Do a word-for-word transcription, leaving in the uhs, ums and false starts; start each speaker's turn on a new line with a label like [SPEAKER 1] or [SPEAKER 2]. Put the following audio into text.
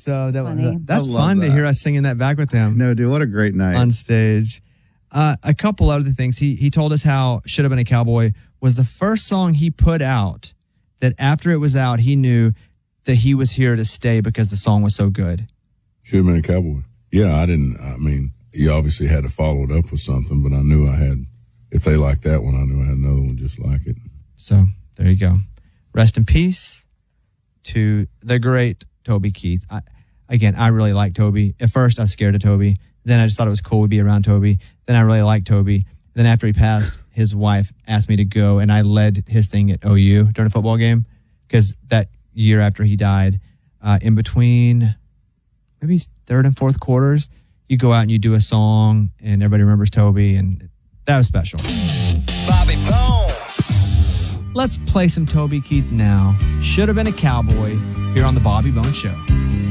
[SPEAKER 1] So that
[SPEAKER 2] Funny.
[SPEAKER 1] was, that's
[SPEAKER 3] I love
[SPEAKER 1] fun to
[SPEAKER 3] that.
[SPEAKER 1] hear us singing that back with him
[SPEAKER 3] No, dude, what a great night.
[SPEAKER 1] on stage. Uh, a couple other things. He he told us how Should Have Been a Cowboy was the first song he put out that after it was out, he knew that he was here to stay because the song was so good.
[SPEAKER 4] Should Have Been a Cowboy. Yeah, I didn't, I mean, you obviously had to follow it up with something, but I knew I had, if they liked that one, I knew I had another one just like it.
[SPEAKER 1] So there you go. Rest in peace to the great Toby Keith. I, again, I really like Toby. At first, I was scared of Toby. Then I just thought it was cool to be around Toby. Then I really liked Toby. Then after he passed, his wife asked me to go, and I led his thing at O U during a football game because that year after he died, uh, in between maybe third and fourth quarters, you go out and you do a song, and everybody remembers Toby, and that was special.
[SPEAKER 5] Bobby Bones.
[SPEAKER 1] Let's play some Toby Keith now. Should Have Been a Cowboy here on the Bobby Bones Show.